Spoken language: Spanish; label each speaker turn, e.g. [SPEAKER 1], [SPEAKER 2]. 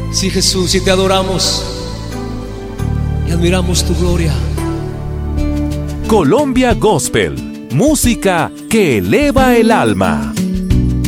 [SPEAKER 1] Sí, Jesús, y te adoramos y admiramos tu gloria.
[SPEAKER 2] Colombia Gospel, música que eleva el alma.